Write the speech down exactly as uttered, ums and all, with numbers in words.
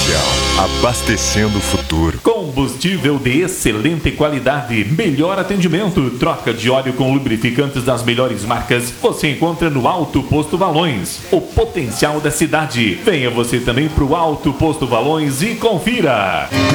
Comercial, abastecendo o futuro. Combustível de excelente qualidade, melhor atendimento, troca de óleo com lubrificantes das melhores marcas, você encontra no Alto Posto Valões, o potencial da cidade. Venha você também pro Alto Posto Valões e confira.